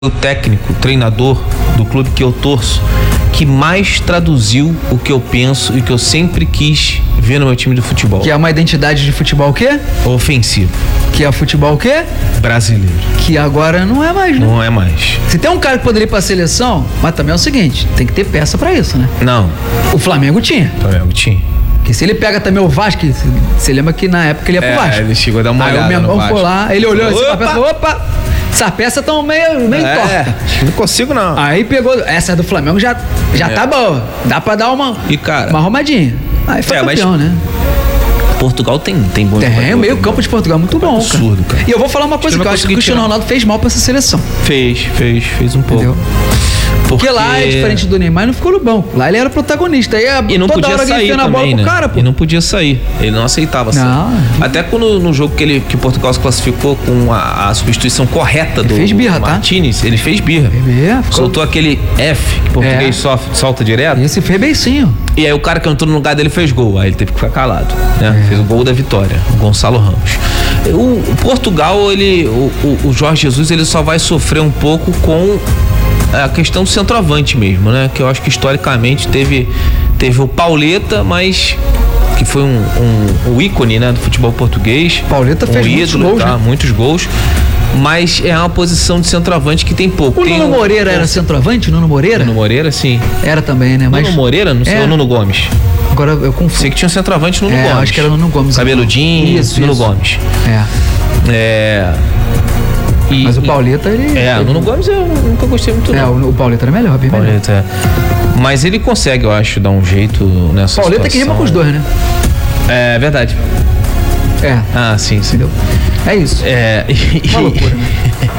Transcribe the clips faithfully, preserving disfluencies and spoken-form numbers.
o técnico, o treinador do clube que eu torço, que mais traduziu o que eu penso e o que eu sempre quis ver no meu time de futebol. Que é uma identidade de futebol o quê? Ofensivo. Que é futebol o quê? Brasileiro. Que agora não é mais, né? Não é mais. Se tem um cara que poderia ir pra seleção, mas também é o seguinte, tem que ter peça pra isso, né? Não. O Flamengo tinha. O Flamengo tinha. Porque se ele pega também o Vasco, você lembra que na época ele ia pro É, Vasco. ele chegou a dar uma Aí olhada o meu irmão no Vasco. foi lá, ele olhou assim, Opa! pra peça, opa, essas peças estão meio, meio É, tortas. não consigo não. Aí pegou, essa do Flamengo já, já É. tá boa, dá pra dar uma, E, cara, uma arrumadinha. Aí foi É, mas- campeão, né? Portugal tem, tem bom Tem, jogador, o meio tem campo de Portugal é muito bom, absurdo, cara. E eu vou falar uma coisa Ele que eu vai acho que o conseguir Cristiano tirar. Ronaldo fez mal pra essa seleção. Fez, fez, fez um pouco. Entendeu? Porque lá é diferente do Neymar, não ficou no banco. Lá ele era protagonista. Aí E não toda podia hora alguém sair enfia na bola também, pro né? cara, pô. E não podia sair. Ele não aceitava sair. Não. Até quando no jogo que, ele, que Portugal se classificou com a, a substituição correta do fez birra, tá? Martínez, ele fez birra. É, ficou... Soltou aquele F que o português É. sofre, solta direto. Esse fez beicinho. E aí o cara que entrou no lugar dele fez gol. Aí ele teve que ficar calado, né? É. Fez o gol da vitória, o Gonçalo Ramos. O, o Portugal, ele, o, o, o Jorge Jesus, ele só vai sofrer um pouco com a questão do centroavante mesmo, né? Que eu acho que historicamente teve, teve o Pauleta, mas que foi um, um, um ícone, né, do futebol português. Pauleta um fez muitos ídolo, gols, tá? né? Muitos gols. Mas é uma posição de centroavante que tem pouco. O tem Nuno um- Moreira era centroavante? O Nuno Moreira? Nuno Moreira, sim. Era também, né? Mas Nuno Moreira, não sei, É. o Nuno Gomes. agora eu confundo. Sei que tinha um centroavante Nuno É, Gomes. acho que era Nuno Gomes. Cabeludinho, Isso, Nuno isso. Gomes. É. É. E- Mas o e- Pauleta, ele... É, o Nuno Gomes eu nunca gostei muito, É, não. o, o Pauleta era melhor, bem melhor. Pauleta, é. Mas ele consegue, eu acho, dar um jeito nessa Pauleta que rima situação. com os dois, né? É verdade. É, Ah, sim, sim. entendeu? É isso. É. E, Uma loucura, né?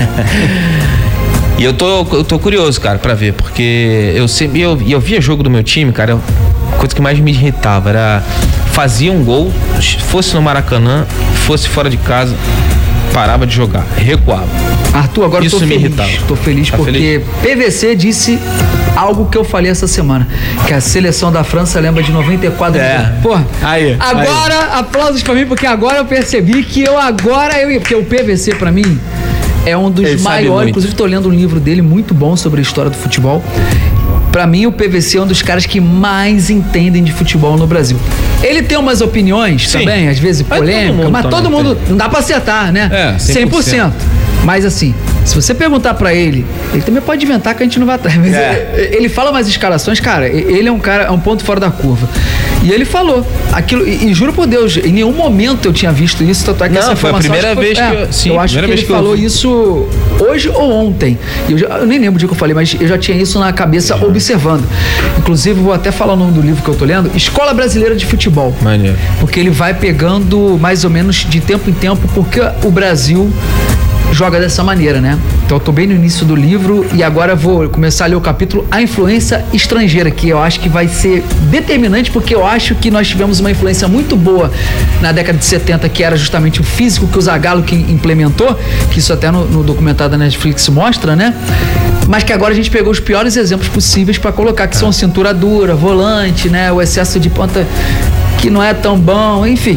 e eu tô, eu tô curioso, cara, pra ver, porque eu sempre. Eu, eu via jogo do meu time, cara, eu- a coisa que mais me irritava era. Fazia um gol, fosse no Maracanã, fosse fora de casa, parava de jogar, recuava. Arthur, agora Isso eu tô me feliz. irritava. Tô feliz Tá porque feliz? P V C disse algo que eu falei essa semana, que a seleção da França lembra de noventa e quatro. É. Porra, Aí, agora, aplausos pra mim, porque agora eu percebi que eu agora, eu, porque o P V C pra mim é um dos Ele sabe maiores, muito. inclusive tô lendo um livro dele muito bom sobre a história do futebol. Pra mim, o P V C é um dos caras que mais entendem de futebol no Brasil. Ele tem umas opiniões Sim. também, às vezes Mas todo polêmicas, mundo mas todo também mundo, tem. não dá pra acertar, né? É, cem por cento. Mas assim, se você perguntar pra ele, ele também pode inventar que a gente não vai atrás. Mas É. ele, ele fala umas escalações, cara, ele é um cara, é um ponto fora da curva. E ele falou aquilo, e, e juro por Deus, em nenhum momento eu tinha visto isso, tanto é que Não, essa foi a informação primeira acho que vez que eu- sim, eu acho que primeira ele vez que eu falou ouvi. isso hoje ou ontem. E Eu, já- eu nem lembro o dia que eu falei, mas eu já tinha isso na cabeça observando. Inclusive, vou até falar o nome do livro que eu tô lendo, Escola Brasileira de Futebol. Maneiro. Porque ele vai pegando mais ou menos de tempo em tempo porque o Brasil joga dessa maneira, né? Então eu tô bem no início do livro e agora vou começar a ler o capítulo A Influência Estrangeira, que eu acho que vai ser determinante porque eu acho que nós tivemos uma influência muito boa na década de setenta, que era justamente o físico que o Zagallo que implementou, que isso até no, no documentário da Netflix mostra, né? Mas que agora a gente pegou os piores exemplos possíveis para colocar, que são cintura dura, volante, né? O excesso de ponta que não é tão bom, enfim.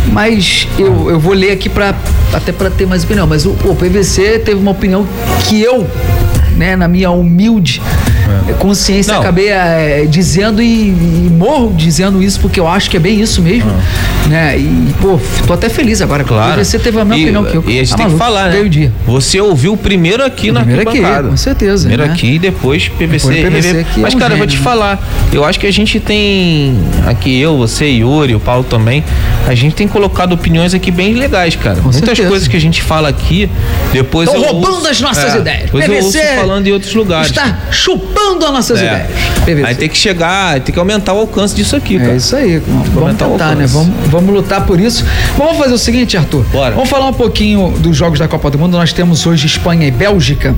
Mas eu, eu vou ler aqui para até para ter mais opinião. Mas o, o P V C teve uma opinião que eu, né, na minha humilde consciência, Não. acabei é, dizendo e, e morro dizendo isso porque eu acho que é bem isso mesmo, né? E pô, tô até feliz agora. Claro. O P V C teve a mesma e, opinião que eu. E a gente Tá tem maluco, que falar, né? veio o dia. Você ouviu primeiro aqui na Primeiro aqui, arquibancada. com certeza, Primeiro né? aqui e depois P V C. Depois P V C, que é Mas, um cara, eu vou gênio, te né? falar. Eu acho que a gente tem. Aqui eu, você, Yuri, o Paulo também. A gente tem colocado opiniões aqui bem legais, cara. Com Muitas certeza. coisas que a gente fala aqui, depois Estão eu roubando ouço- as nossas é, ideias. Depois eu ouço P V C falando em outros lugares. Está chupando as nossas É. ideias. P V C. Aí tem que chegar, tem que aumentar o alcance disso aqui, cara. É isso aí, vamos aumentar o tentar, né? alcance. Vamos, vamos lutar por isso. Vamos fazer o seguinte, Arthur. Bora. Vamos falar um pouquinho dos jogos da Copa do Mundo. Nós temos hoje Espanha e Bélgica.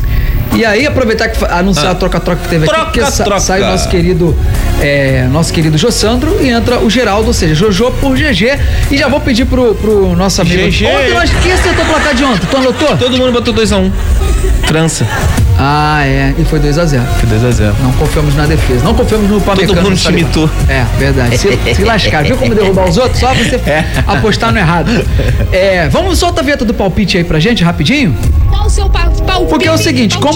E aí, aproveitar que fa- anunciar Ah. a troca-troca que teve aqui, Troca, porque sa- troca. sai o nosso querido, é, nosso querido Jossandro e entra o Geraldo, ou seja, Jojo por G G. E já vou pedir pro, pro nosso amigo. G G. Ontem nós quem acertou o placar de ontem? Tu anotou? Todo mundo botou dois a um. França. Ah, é. E foi dois a zero. Foi dois a zero. Não confiamos na defesa. Não confiamos no Pamecano. Todo mundo no Salivá. te imitou. É, verdade. Se, se lascar. Viu como derrubar os outros? Só você apostar no errado. É, vamos soltar a vinheta do palpite aí pra gente, rapidinho? Qual o seu pa- Porque é o seguinte, como